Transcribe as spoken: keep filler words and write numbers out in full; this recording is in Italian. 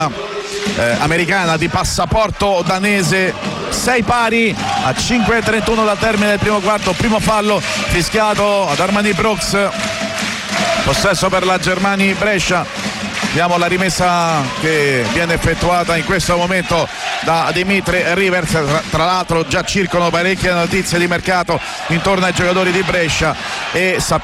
eh, americana di passaporto danese. Sei pari a cinque e trentuno dal termine del primo quarto, primo fallo fischiato ad Armani Brooks, possesso per la Germani Brescia. Vediamo la rimessa che viene effettuata in questo momento da Dimitri Rivers. Tra, tra l'altro già circolano parecchie notizie di mercato intorno ai giocatori di Brescia e sappiamo